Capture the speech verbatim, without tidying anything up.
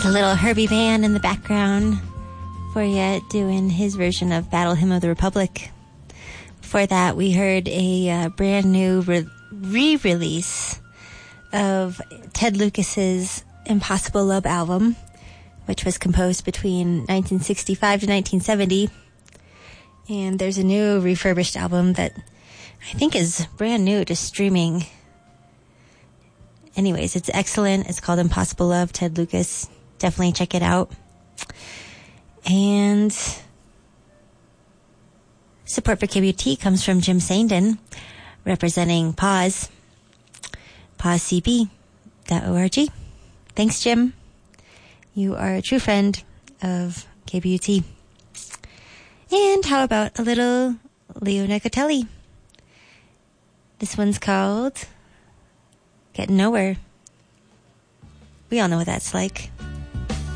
It's a little Herbie Van in the background for you doing his version of Battle Hymn of the Republic. Before that, we heard a uh, brand new re- re-release of Ted Lucas's Impossible Love album, which was composed between nineteen sixty-five to nineteen seventy. And there's a new refurbished album that I think is brand new to streaming. Anyways, it's excellent. It's called Impossible Love, Ted Lucas. Definitely check it out. And support for K B U T comes from Jim Sandin, representing Pause, pause c b dot org. Thanks, Jim. You are a true friend of K B U T. And how about a little Leo Nicoteli? This one's called Getting Nowhere. We all know what that's like.